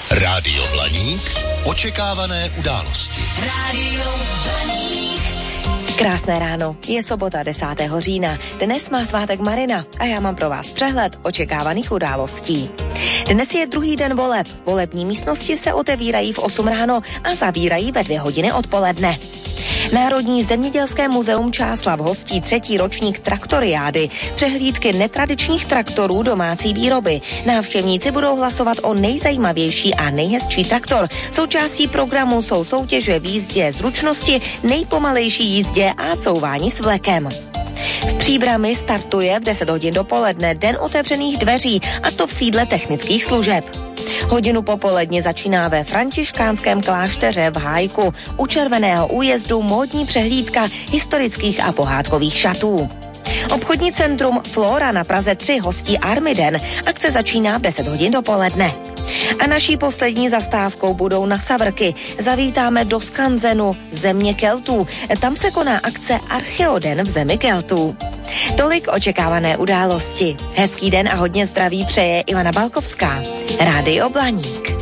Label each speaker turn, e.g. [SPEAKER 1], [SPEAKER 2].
[SPEAKER 1] Rádio Blaník, očekávané události.
[SPEAKER 2] Rádio Blaník.
[SPEAKER 3] Krásné ráno, je sobota 10. října. Dnes má svátek Marina a já mám pro vás přehled očekávaných událostí. Dnes je druhý den voleb. Volební místnosti se otevírají v 8 ráno a zavírají ve 2 hodiny odpoledne. Národní zemědělské muzeum Čáslav hostí 3. ročník traktoriády, přehlídky netradičních traktorů domácí výroby. Návštěvníci budou hlasovat o nejzajímavější a nejhezčí traktor. Součástí programu jsou soutěže v jízdě zručnosti, nejpomalejší jízdě a couvání s vlekem. V Příbrami startuje v 10 hodin dopoledne Den otevřených dveří, a to v sídle technických služeb. Hodinu popoledně začíná ve františkánském klášteře v Hájku u Červeného újezdu módní přehlídka historických a pohádkových šatů. Obchodní centrum Flora na Praze 3 hostí Armiden. Akce začíná v 10 hodin dopoledne. A naší poslední zastávkou budou na Savrky. Zavítáme do Skanzenu, země Keltů. Tam se koná akce Archeoden v zemi Keltů. Tolik očekávané události. Hezký den a hodně zdraví přeje Ivana Balkovská. Rádio Blaník.